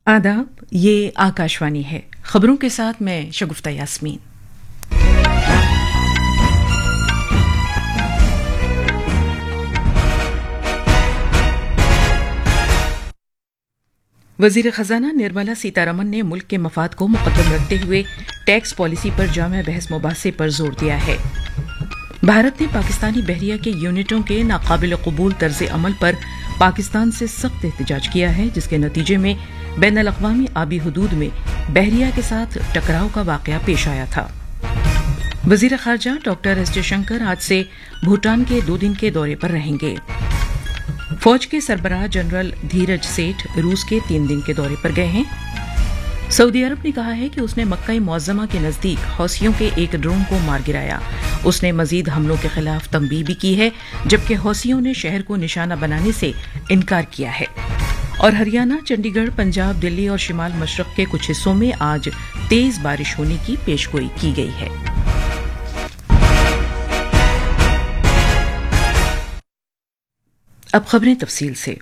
आदाब, ये आकाशवाणी है। खबरों के साथ मैं शगुफ्ता यास्मीन। वजीर खजाना निर्मला सीतारमण ने मुल्क के मफाद को मुकद्दम रखते हुए टैक्स पॉलिसी पर जामे बहस मुबासे पर जोर दिया है। भारत ने पाकिस्तानी बहरिया के यूनिटों के नाकाबिल कबूल तर्ज अमल पर पाकिस्तान से सख्त एहतजाज किया है, जिसके नतीजे में बैन अल-अक़वामी आबी हुदूद में बहरिया के साथ टकराव का वाक़या पेश आया था। वज़ीर ख़ारजा डॉक्टर एस जयशंकर आज से भूटान के 2 दिन के दौरे पर रहेंगे। फौज के सरबराह जनरल धीरज सेठ रूस के 3 दिन के दौरे पर गए हैं। सऊदी अरब ने कहा है कि उसने मक्का मुअज़्ज़मा के नजदीक हौसियों के एक ड्रोन को मार गिराया। उसने मजीद हमलों के खिलाफ तंबीह भी की है, जबकि हौसियों ने शहर को निशाना बनाने से इनकार किया है। और हरियाणा, चंडीगढ़, पंजाब, दिल्ली और शिमाल मशरक के कुछ हिस्सों में आज तेज बारिश होने की पेशगोई की गई है। अब खबरें तफसील से।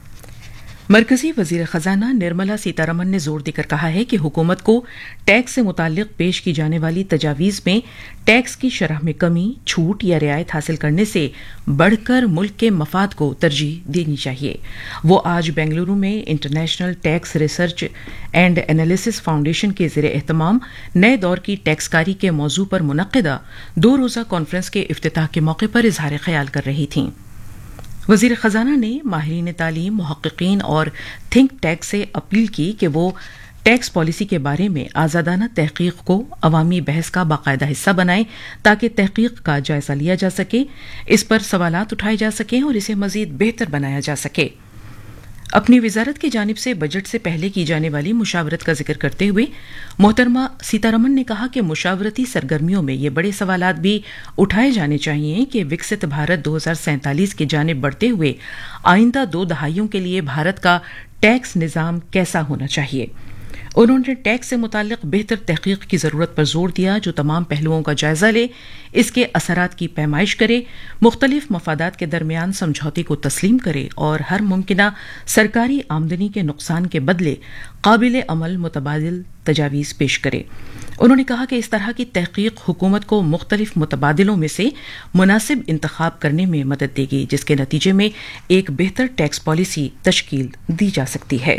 मरकजी वजीर खजाना निर्मला सीतारमण ने जोर देकर कहा है कि हुकूमत को टैक्स से मुताल्लिक पेश की जाने वाली तजावीज़ में टैक्स की शरह में कमी, छूट या रियायत हासिल करने से बढ़कर मुल्क के मफाद को तरजीह देनी चाहिए। वो आज बेंगलुरु में international tax research and analysis foundation के ज़ेर एहतमाम नए दौर की टैक्सकारी के मौजू पर मुनक़्क़िदा 2 रोज़ा कॉन्फ्रेंस के इफ्तिताह के मौके पर इज़हार ख्याल कर रही थीं। वज़ीर ख़जाना ने माहिरीन तालीम, मुहक़्क़िक़ीन और थिंक टैंक से अपील की कि वो टैक्स पॉलिसी के बारे में आज़ादाना तहक़ीक़ को अवामी बहस का बाकायदा हिस्सा बनाएं, ताकि तहक़ीक़ का जायज़ा लिया जा सके, इस पर सवालात उठाए जा सकें और इसे मज़ीद बेहतर बनाया जा सके। अपनी वजारत की जानिब से बजट से पहले की जाने वाली मुशावरत का जिक्र करते हुए मोहतरमा सीतारमण ने कहा कि मुशावरती सरगर्मियों में ये बड़े सवालात भी उठाए जाने चाहिए कि विकसित भारत 2047 की जानिब बढ़ते हुए आइंदा 2 दहाइयों के लिए भारत का टैक्स निज़ाम कैसा होना चाहिए। उन्होंने टैक्स से मुताल्लिक बेहतर तहक़ीक़ की ज़रूरत पर जोर दिया, जो तमाम पहलुओं का जायज़ा ले, इसके असरात की पैमाइश करे, मुख्तलिफ मफादात के दरमियान समझौते को तस्लीम करे और हर मुमकिना सरकारी आमदनी के नुकसान के बदले काबिल अमल मुतबादिल तजावीज़ पेश करे। उन्होंने कहा कि इस तरह की तहक़ीक़ हुकूमत को मुख्तलिफ मुतबादिलों में से मुनासिब इंतखाब करने में मदद देगी, जिसके नतीजे में एक बेहतर टैक्स पॉलिसी तश्कील दी जा सकती है।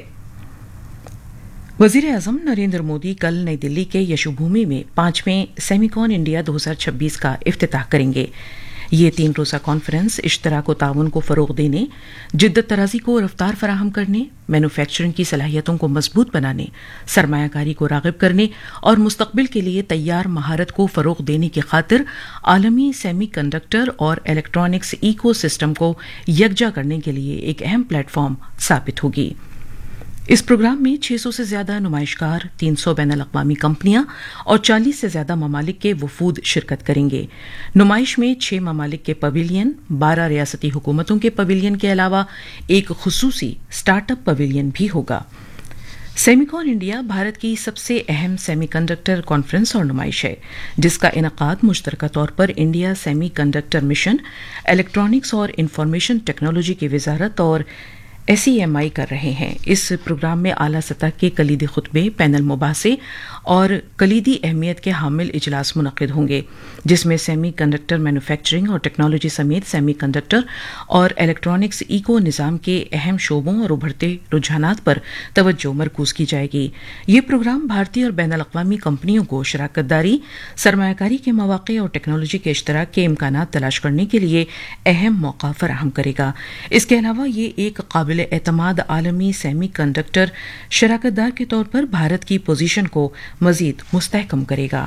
वज़ीर आज़म नरेंद्र मोदी कल नई दिल्ली के यशोभूमि में 5वें सेमिकॉन इंडिया 2026 का इफ्तिताह करेंगे। ये 3 रोज़ा कॉन्फ्रेंस इश्तराक व ताउन को फ़रोग़ देने, जिद्दत तराज़ी को रफ्तार फराहम करने, मैन्युफैक्चरिंग की सलाहियतों को मजबूत बनाने, सरमायाकारी को राग़िब करने और मुस्तक़बिल के लिए तैयार महारत को फ़रोग़ देने की खातिर आलमी सेमी कंडक्टर और इलेक्ट्रॉनिक्स इको सिस्टम को यकजा करने के लिए एक अहम प्लेटफॉर्म साबित होगी। इस प्रोग्राम में 600 से ज्यादा नुमाइशकार, 300 बैन अल-अक़वामी कंपनियां और 40 से ज्यादा ममालिक के वफूद शिरकत करेंगे। नुमाइश में 6 ममालिक के पवेलियन, 12 रियासती हुकूमतों के पवेलियन के अलावा एक खुसूसी स्टार्टअप पवेलियन भी होगा। सेमिकॉन इंडिया भारत की सबसे अहम सेमीकंडक्टर कॉन्फ्रेंस और नुमाइश है, जिसका इनकाद मुश्तरका तौर पर India semi conductor mission, electronics और इंफॉर्मेशन टेक्नोलॉजी की वजारत और SEMI कर रहे हैं। इस प्रोग्राम में आला सतह के कलीदी खुतबे, पैनल मुबासे और कलीदी अहमियत के हामिल इजलास मुनक़्क़िद होंगे, जिसमें सेमी कंडक्टर मैन्युफैक्चरिंग और टेक्नोलॉजी समेत सेमी कंडक्टर और इलेक्ट्रॉनिक्स इको निज़ाम के अहम शोबों और उभरते रुझानात पर तवज्जो मरकूज़ की जाएगी। ये प्रोग्राम भारतीय और बैन अल-अक़वामी कंपनियों को शराकत दारी, सरमायाकारी के मौक़े और टेक्नोलॉजी के इश्तराक के इम्कानात तलाश करने के लिए अहम मौका फराहम करेगा। इसके अलावा ये एक काबिल एतमाद आलमी सेमी कंडक्टर शराकतदार के तौर पर भारत की पोजीशन को मजीद मुस्तहकम करेगा।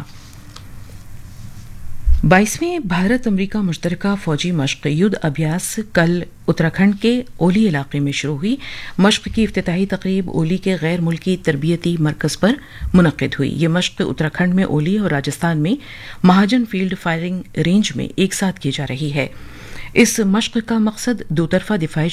22वें भारत अमरीका मुश्तरका फौजी मश्क युद्ध अभ्यास कल उत्तराखंड के ओली इलाके में शुरू हुई। मश्क की इफ्तिताही तकरीब ओली के गैर मुल्की तरबियती मरकज पर मुनक़्क़िद हुई। ये मश्क उत्तराखंड में ओली और राजस्थान में महाजन फील्ड फायरिंग रेंज में एक साथ की जा रही है। इस मश्क का मकसद 2 तरफा दिफाई